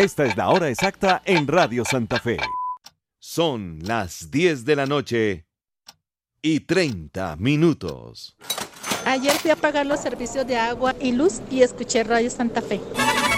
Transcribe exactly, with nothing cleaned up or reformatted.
Esta es la hora exacta en Radio Santa Fe. Son las diez de la noche y treinta minutos. Ayer fui a pagar los servicios de agua y luz y escuché Radio Santa Fe.